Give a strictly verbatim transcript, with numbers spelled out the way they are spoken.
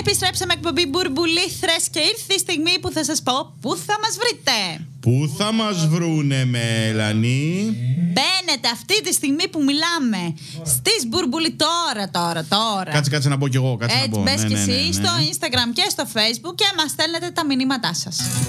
Επιστρέψαμε εκπομπή Μπουρμπουλήθρες και ήρθε η στιγμή που θα σας πω πού θα μας βρείτε. Πού θα μας βρούνε, Μέλανη? Μπαίνετε αυτή τη στιγμή που μιλάμε στις Μπουρμπουλι τώρα, τώρα, τώρα. Κάτσε, κάτσε να μπω κι εγώ. Κάτσε Έτσι, να μπω. μπες Ναι, και ναι, εσύ ναι, ναι. στο Instagram και στο Facebook και μας στέλνετε τα μηνύματά σας.